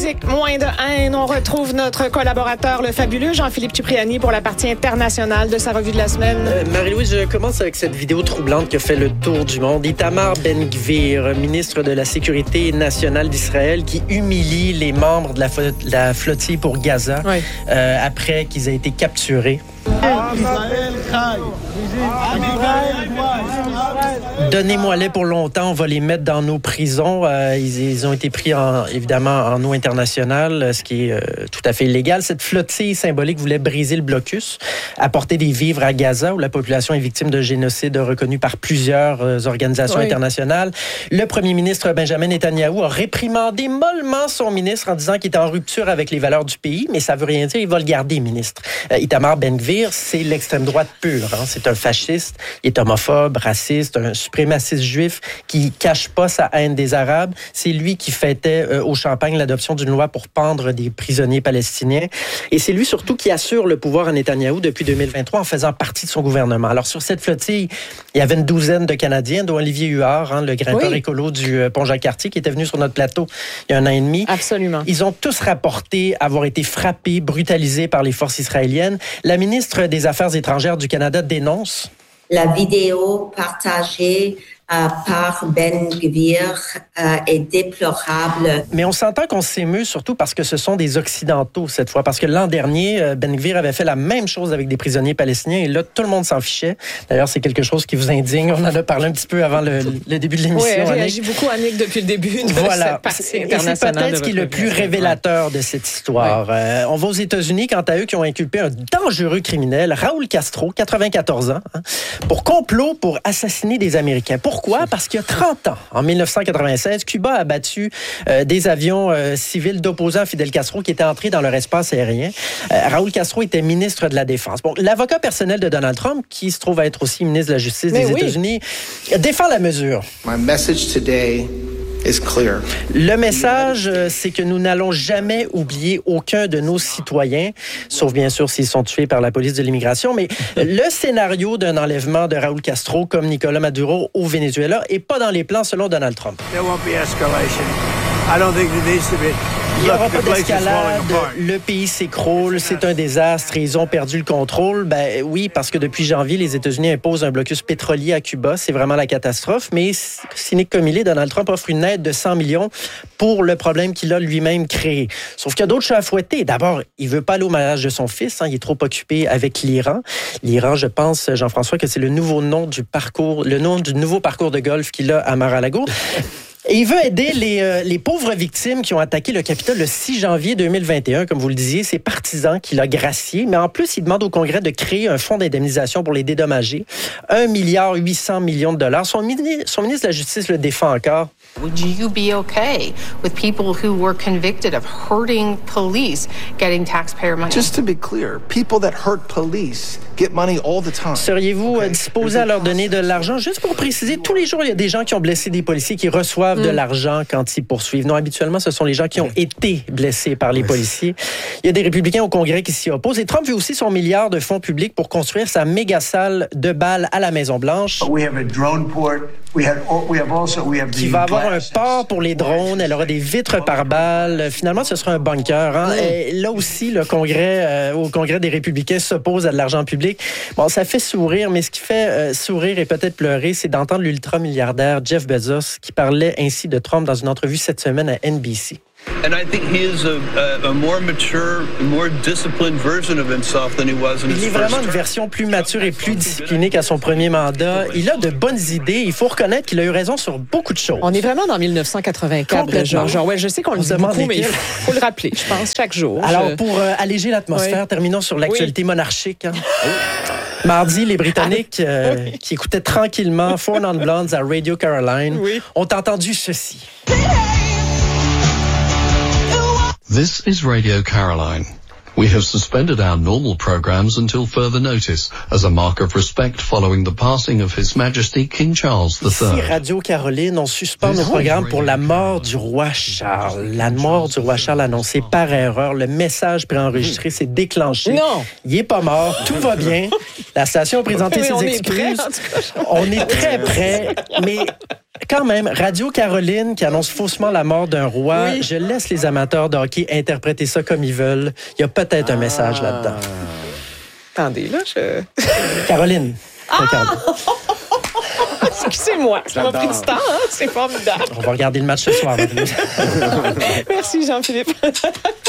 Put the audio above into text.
politique, moins de haine. On retrouve notre collaborateur, le fabuleux Jean-Philippe Cipriani, pour la partie internationale de sa revue de la semaine. Marie-Louise, je commence avec cette vidéo troublante qui a fait le tour du monde. Itamar Ben-Gvir, ministre de la Sécurité nationale d'Israël, qui humilie les membres de la flottille pour Gaza après qu'ils aient été capturés. Donnez-moi-les pour longtemps, on va les mettre dans nos prisons. Ils ont été pris évidemment en eau internationale, ce qui est tout à fait illégal. Cette flottille symbolique voulait briser le blocus, apporter des vivres à Gaza, où la population est victime de génocide reconnu par plusieurs organisations internationales. Le premier ministre Benjamin Netanyahou a réprimandé mollement son ministre en disant qu'il était en rupture avec les valeurs du pays, mais ça veut rien dire, il va le garder, ministre. Itamar Ben-Gvir, c'est l'extrême droite pure. C'est un fasciste, il est homophobe, raciste, un suprémaciste juif qui cache pas sa haine des Arabes. C'est lui qui fêtait au Champagne l'adoption d'une loi pour pendre des prisonniers palestiniens. Et c'est lui surtout qui assure le pouvoir à Netanyahou depuis 2023 en faisant partie de son gouvernement. Alors sur cette flottille, il y avait une douzaine de Canadiens, dont Olivier Huard, le grimpeur écolo du pont Jacques-Cartier, qui était venu sur notre plateau il y a 1 an et demi. Absolument. Ils ont tous rapporté avoir été frappés, brutalisés par les forces israéliennes. La ministre des Affaires étrangères du Canada dénonce. La vidéo partagée par Ben-Gvir est déplorable. Mais on s'entend qu'on s'émeut surtout parce que ce sont des Occidentaux cette fois. Parce que l'an dernier, Ben-Gvir avait fait la même chose avec des prisonniers palestiniens et là, tout le monde s'en fichait. D'ailleurs, c'est quelque chose qui vous indigne. On en a parlé un petit peu avant le début de l'émission. Oui, elle réagit beaucoup, Annick, depuis le début de cette partie internationale. Et c'est peut-être ce qui est le plus révélateur de cette histoire. On va aux États-Unis, quant à eux, qui ont inculpé un dangereux criminel, Raúl Castro, 94 ans, pour complot pour assassiner des Américains. Pourquoi? Parce qu'il y a 30 ans, en 1996, Cuba a battu des avions civils d'opposants à Fidel Castro qui étaient entrés dans leur espace aérien. Raúl Castro était ministre de la Défense. Bon, l'avocat personnel de Donald Trump, qui se trouve être aussi ministre de la Justice des États-Unis, défend la mesure. My message today is clear. Le message, c'est que nous n'allons jamais oublier aucun de nos citoyens, sauf bien sûr s'ils sont tués par la police de l'immigration, mais le scénario d'un enlèvement de Raúl Castro comme Nicolas Maduro au Venezuela est pas dans les plans selon Donald Trump. There won't be escalation. I don't think there needs to be. Il n'y aura pas d'escalade, le pays s'écroule, c'est un désastre et ils ont perdu le contrôle. Ben oui, parce que depuis janvier, les États-Unis imposent un blocus pétrolier à Cuba. C'est vraiment la catastrophe. Mais cynique comme il est, Donald Trump offre une aide de 100 millions pour le problème qu'il a lui-même créé. Sauf qu'il y a d'autres choses à fouetter. D'abord, il veut pas aller au mariage de son fils. Il est trop occupé avec l'Iran. L'Iran, je pense, Jean-François, que c'est le nouveau nom du nouveau parcours de golf qu'il a à Mar-a-Lago. Et il veut aider les pauvres victimes qui ont attaqué le Capitole le 6 janvier 2021, comme vous le disiez, ses partisans qu'il a graciés. Mais en plus, il demande au Congrès de créer un fonds d'indemnisation pour les dédommager. 1,8 milliard de dollars. Son ministre de la Justice le défend encore. Would you be okay with people who were convicted of hurting police getting taxpayer money? Just to be clear, people that hurt police get money all the time. Seriez-vous disposé à leur donner de l'argent? Juste pour préciser, tous les jours, il y a des gens qui ont blessé des policiers qui reçoivent de l'argent quand ils poursuivent. Non, habituellement, ce sont les gens qui ont été blessés par les policiers. Il y a des républicains au Congrès qui s'y opposent. Et Trump veut aussi son milliard de fonds publics pour construire sa méga salle de bal à la Maison-Blanche. We have a drone port. Qui va avoir un port pour les drones. Elle aura des vitres par balle. Finalement, ce sera un bunker. Et là aussi, le Congrès, au Congrès des républicains s'oppose à de l'argent public. Bon, ça fait sourire, mais ce qui fait sourire et peut-être pleurer, c'est d'entendre l'ultra-milliardaire Jeff Bezos qui parlait ainsi de Trump dans une entrevue cette semaine à NBC. And I think he is a more mature, more disciplined version of himself than he was in his first term. Il est vraiment une version plus mature et plus disciplinée qu'à son premier mandat. Il a de bonnes idées. Il faut reconnaître qu'il a eu raison sur beaucoup de choses. On est vraiment dans 1984, genre. Ouais, je sais qu'on le dit beaucoup, mais il faut le rappeler, je pense, chaque jour. Alors, pour alléger l'atmosphère, terminons sur l'actualité monarchique. Mardi, les Britanniques qui écoutaient tranquillement Four Non Blondes à Radio Caroline ont entendu ceci. This is Radio Caroline. We have suspended our normal programs until further notice as a mark of respect following the passing of His Majesty King Charles III. Ici, Radio Caroline, on suspend nos programmes pour la mort du roi Charles. La mort du roi Charles annoncée par erreur. Le message préenregistré s'est déclenché. Non! Il est pas mort. Tout va bien. La station a présenté ses excuses. On est très près, mais Quand même, Radio Caroline qui annonce faussement la mort d'un roi. Oui. Je laisse les amateurs de hockey interpréter ça comme ils veulent. Il y a peut-être un message là-dedans. Attendez, là, Caroline. Caroline. Excusez-moi, ça m'a pris du temps, hein? C'est formidable. On va regarder le match ce soir. Merci, Jean-Philippe.